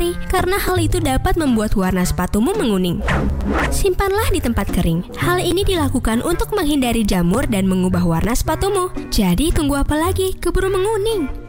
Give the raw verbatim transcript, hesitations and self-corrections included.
matahari, karena hal itu dapat membuat warna sepatumu menguning. Simpanlah di tempat kering. Hal ini dilakukan untuk menghindari jamur dan mengubah warna sepatumu. Jadi tunggu apa lagi? Keburu menguning.